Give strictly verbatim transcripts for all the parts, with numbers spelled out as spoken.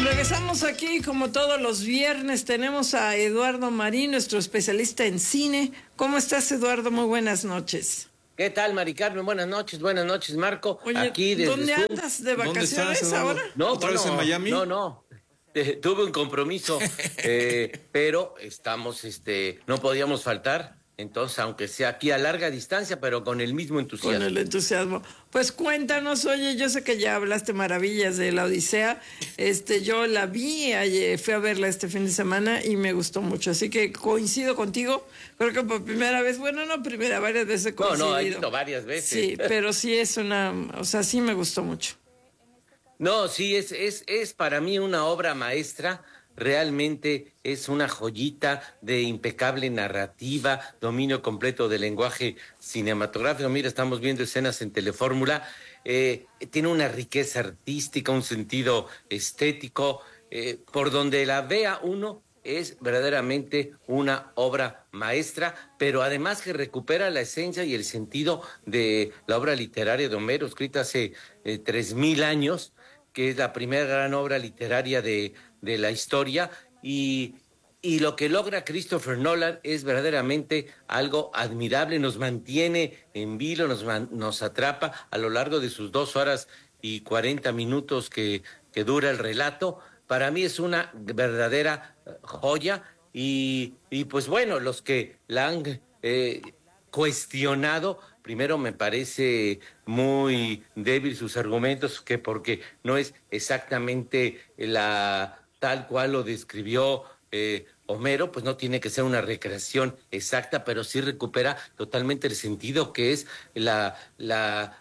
Regresamos aquí como todos los viernes. Tenemos a Eduardo Marín, nuestro especialista en cine. ¿Cómo estás, Eduardo? Muy buenas noches. ¿Qué tal, Mari Carmen? Buenas noches, buenas noches, Marco. Oye, aquí desde ¿dónde Zoom. andas? ¿De vacaciones estás, ahora? No, ¿Otra bueno, vez en Miami? No, no. Eh, tuve un compromiso, eh, pero estamos, este, no podíamos faltar. Entonces, aunque sea aquí a larga distancia, pero con el mismo entusiasmo. Con el entusiasmo. Pues cuéntanos, oye, yo sé que ya hablaste maravillas de la Odisea. Este, yo la vi, ayer, fui a verla este fin de semana y me gustó mucho. Así que coincido contigo. Creo que por primera vez, bueno, no primera, varias veces he coincidido. No, no, he visto varias veces. Sí, pero sí es una, o sea, sí me gustó mucho. No, sí, es, es, es para mí una obra maestra. Realmente es una joyita de impecable narrativa, dominio completo del lenguaje cinematográfico. Mira, estamos viendo escenas en Telefórmula. Eh, tiene una riqueza artística, un sentido estético. Eh, por donde la vea uno, es verdaderamente una obra maestra, pero además que recupera la esencia y el sentido de la obra literaria de Homero, escrita hace eh, tres mil años, que es la primera gran obra literaria de, de la historia, y, y lo que logra Christopher Nolan es verdaderamente algo admirable, nos mantiene en vilo, nos, nos atrapa a lo largo de sus dos horas y cuarenta minutos que, que dura el relato. Para mí es una verdadera joya, y, y pues bueno, los que la han eh, cuestionado, primero me parece muy débil sus argumentos, que porque no es exactamente la tal cual lo describió eh, Homero, pues no tiene que ser una recreación exacta, pero sí recupera totalmente el sentido que es la, la,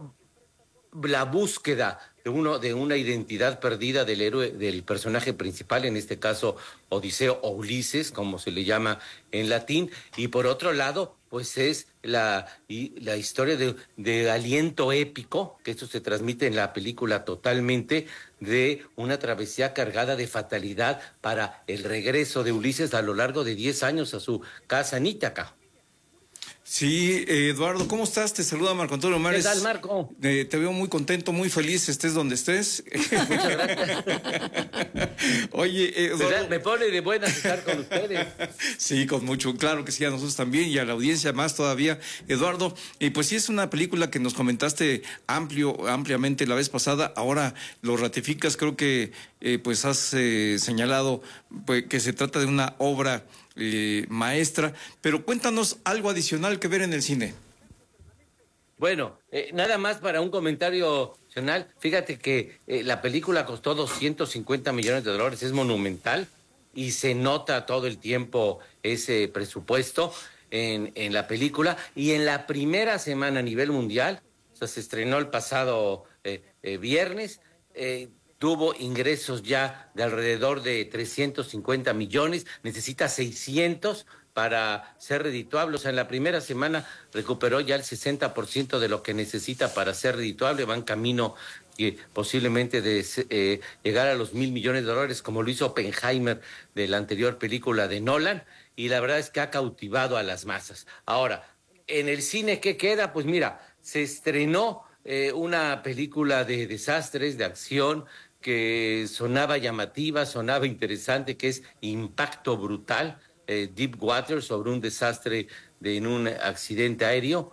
la búsqueda de uno de una identidad perdida del héroe, del personaje principal, en este caso Odiseo o Ulises, como se le llama en latín, y por otro lado, pues es la, y, la historia de, de aliento épico, que esto se transmite en la película totalmente, de una travesía cargada de fatalidad para el regreso de Ulises a lo largo de diez años a su casa en Ítaca. Sí, eh, Eduardo, ¿cómo estás? Te saluda Marco Antonio Mares. ¿Qué tal, Marco? Eh, te veo muy contento, muy feliz, estés donde estés. Muchas gracias. Oye, eh, Eduardo... Me pone de buenas estar con ustedes. Sí, con mucho, claro que sí, a nosotros también y a la audiencia más todavía. Eduardo, y pues sí es una película que nos comentaste amplio, ampliamente la vez pasada, ahora lo ratificas, creo que eh, pues has eh, señalado pues, que se trata de una obra Eh, maestra, pero cuéntanos algo adicional que ver en el cine. Bueno, eh, nada más para un comentario adicional, fíjate que eh, la película costó doscientos cincuenta millones de dólares, es monumental y se nota todo el tiempo ese presupuesto en, en la película, y en la primera semana a nivel mundial, o sea, se estrenó el pasado eh, eh, viernes, eh, tuvo ingresos ya de alrededor de trescientos cincuenta millones, necesita seiscientos para ser redituable. O sea, en la primera semana recuperó ya el sesenta por ciento de lo que necesita para ser redituable, va en camino eh, posiblemente de eh, llegar a los mil millones de dólares, como lo hizo Oppenheimer de la anterior película de Nolan, y la verdad es que ha cautivado a las masas. Ahora, en el cine, ¿qué queda? Pues mira, se estrenó eh, una película de desastres, de acción, que sonaba llamativa, sonaba interesante, que es Impacto Brutal, eh, Deep Water, sobre un desastre de, en un accidente aéreo,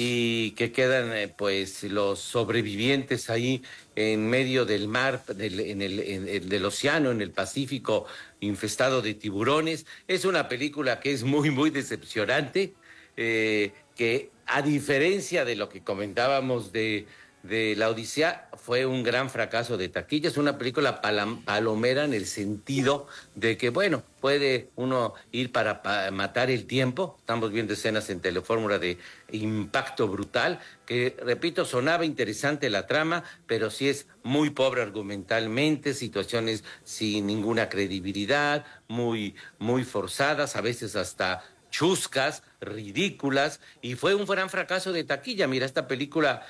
y que quedan eh, pues los sobrevivientes ahí en medio del mar, del, en el, en el, del océano, en el Pacífico, infestado de tiburones. Es una película que es muy, muy decepcionante, eh, que a diferencia de lo que comentábamos de de La Odisea, fue un gran fracaso de taquilla. Es una película palam, palomera en el sentido de que, bueno, puede uno ir para, para matar el tiempo. Estamos viendo escenas en Telefórmula de Impacto Brutal, que, repito, sonaba interesante la trama, pero sí es muy pobre argumentalmente, situaciones sin ninguna credibilidad, muy, muy forzadas, a veces hasta chuscas, ridículas, y fue un gran fracaso de taquilla. Mira, esta película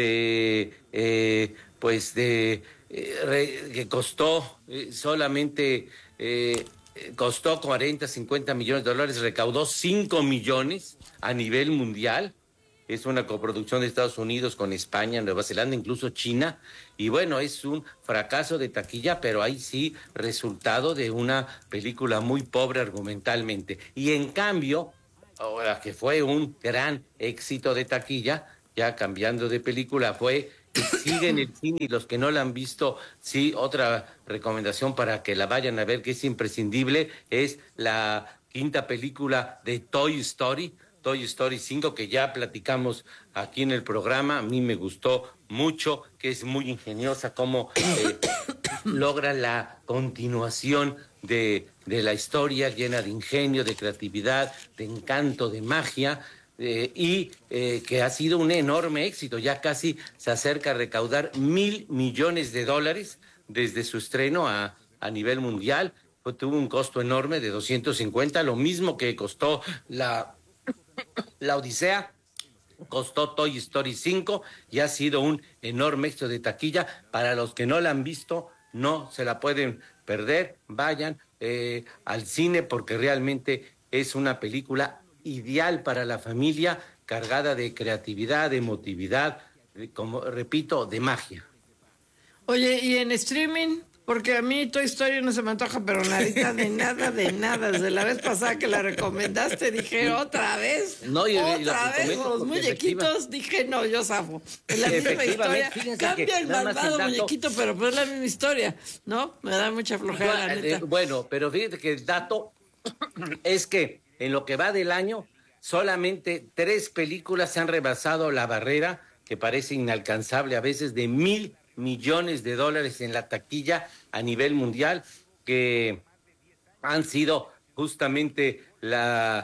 de, eh, pues de, eh, re, que costó eh, solamente, eh, costó cuarenta, cincuenta millones de dólares, recaudó cinco millones a nivel mundial, es una coproducción de Estados Unidos con España, Nueva Zelanda, incluso China, y bueno, es un fracaso de taquilla, pero ahí sí, resultado de una película muy pobre argumentalmente. Y en cambio, ahora que fue un gran éxito de taquilla, ya cambiando de película, fue que sigue en el cine, y los que no la han visto, sí, otra recomendación para que la vayan a ver, que es imprescindible, es la quinta película de Toy Story, Toy Story cinco, que ya platicamos aquí en el programa. A mí me gustó mucho, que es muy ingeniosa cómo eh, logra la continuación de, de la historia, llena de ingenio, de creatividad, de encanto, de magia, eh, y eh, que ha sido un enorme éxito. Ya casi se acerca a recaudar mil millones de dólares desde su estreno a, a nivel mundial. Pues tuvo un costo enorme de doscientos cincuenta, lo mismo que costó la... La Odisea, costó Toy Story cinco y ha sido un enorme éxito de taquilla. Para los que no la han visto, no se la pueden perder. Vayan eh, al cine, porque realmente es una película ideal para la familia, cargada de creatividad, de emotividad, de, como repito, de magia. Oye, ¿y en streaming? Porque a mí Toy Story no se me antoja, pero nadita de nada, de nada. Desde la vez pasada que la recomendaste, dije, otra vez, no, y, otra y la vez, con los muñequitos, efectiva. Dije, no, yo zafo. Es la misma historia, cambia el malvado el muñequito, pero pues es la misma historia, ¿no? Me da mucha flojera, no, la neta. Eh, bueno, pero fíjate que el dato es que en lo que va del año, solamente tres películas han rebasado la barrera, que parece inalcanzable a veces, de mil millones de dólares en la taquilla a nivel mundial, que han sido justamente la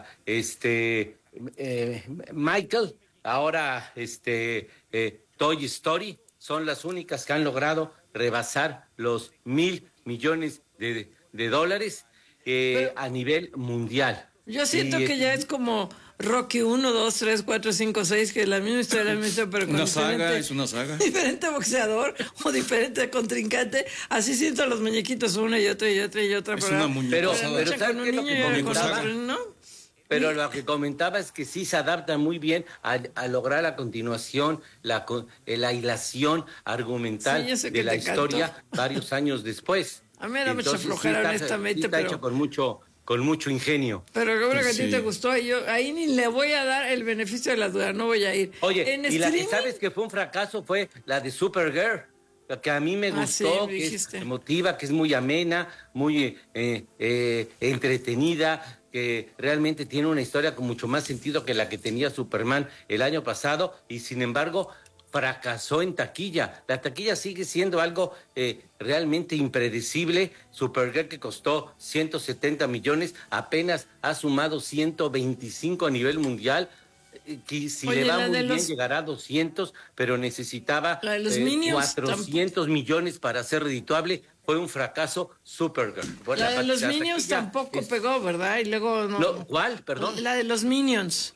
este eh, Michael, ahora este eh, Toy Story, son las únicas que han logrado rebasar los mil millones de, de dólares eh, a nivel mundial. Yo siento y, que ya es como Rocky uno, dos, tres, cuatro, cinco, seis, que es la misma historia, la misma historia, pero con una diferente, saga, es una saga. Diferente boxeador o diferente contrincante. Así siento a los muñequitos, una y otra y otra y otra. Es pero, una muñeca. Pero, pero, pero ¿sabes qué es lo que comentaba? ¿no? Pero lo que comentaba es que sí se adapta muy bien a, a lograr la continuación, la, la hilación argumental sí, de la historia canto. varios años después. A mí me da mucha flojera, sí está, honestamente, sí está pero... hecho con mucho... con mucho ingenio. Pero creo que a Sí. ti te gustó, y yo ahí ni le voy a dar el beneficio de la duda, no voy a ir. Oye, ¿En y la que streaming? sabes que fue un fracaso fue la de Supergirl, la que a mí me Ah, gustó, sí, que dijiste. es emotiva, que es muy amena, muy eh, eh, entretenida, que realmente tiene una historia con mucho más sentido que la que tenía Superman el año pasado, y sin embargo fracasó en taquilla. La taquilla sigue siendo algo eh, realmente impredecible. Supergirl, que costó ciento setenta millones, apenas ha sumado ciento veinticinco a nivel mundial. Eh, que si Oye, le va la muy de bien los- llegará a doscientos, pero necesitaba La de los eh, Minions cuatrocientos millones para ser redituable. Fue un fracaso Supergirl. Bueno, La de los la Minions taquilla tampoco es- pegó, ¿verdad? Y luego no. No, ¿cuál? Perdón. La de los Minions.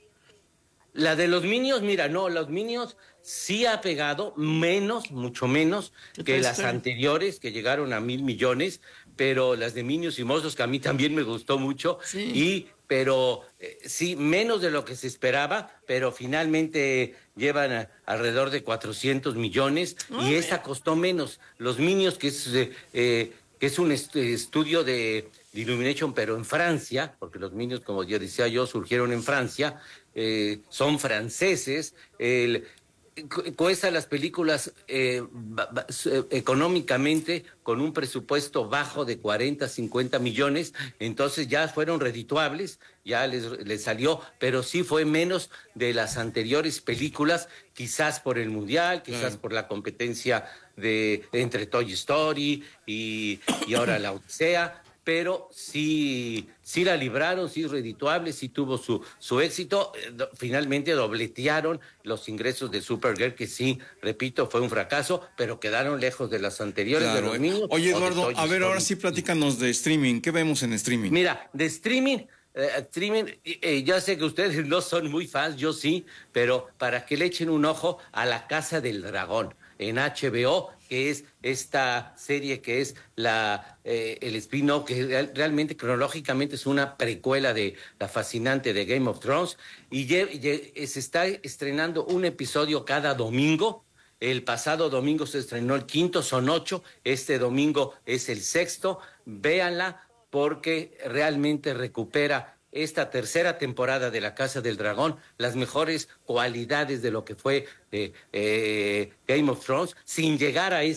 La de los Minions, mira, no, los Minions sí ha pegado menos, mucho menos ¿Qué que tal las está? anteriores, que llegaron a mil millones, pero las de Minions y Monstruos, que a mí también me gustó mucho, Sí. y pero eh, sí, menos de lo que se esperaba, pero finalmente llevan a- alrededor de cuatrocientos millones, Ah, y esta costó menos. Los Minions, que es, eh, eh, que es un est- estudio de, de Illumination, pero en Francia, porque los Minions, como ya decía yo, surgieron en Francia, eh, son franceses, el, cu- cuestan las películas eh, ba- ba- eh, económicamente con un presupuesto bajo de cuarenta, cincuenta millones, entonces ya fueron redituables, ya les, les salió, pero sí fue menos de las anteriores películas, quizás por el Mundial, quizás Claro. por la competencia de entre Toy Story y, y ahora la Odisea, pero sí, sí la libraron, sí redituable, sí tuvo su, su éxito. Eh, do- Finalmente dobletearon los ingresos de Supergirl, que sí, repito, fue un fracaso, pero quedaron lejos de las anteriores, de Claro, los eh. Minions Oye, o de Eduardo, Toy a ver, Story. ahora sí platícanos de streaming. ¿Qué vemos en streaming? Mira, de streaming, eh, streaming, eh, eh, ya sé que ustedes no son muy fans, yo sí, pero para que le echen un ojo a La Casa del Dragón en H B O, que es esta serie que es la eh, el spin-off, que real, realmente cronológicamente es una precuela de la fascinante de Game of Thrones, y, ye, ye, se está estrenando un episodio cada domingo. El pasado domingo se estrenó el quinto, son ocho, este domingo es el sexto. Véanla porque realmente recupera esta tercera temporada de La Casa del Dragón, las mejores cualidades de lo que fue eh, eh, Game of Thrones, sin llegar a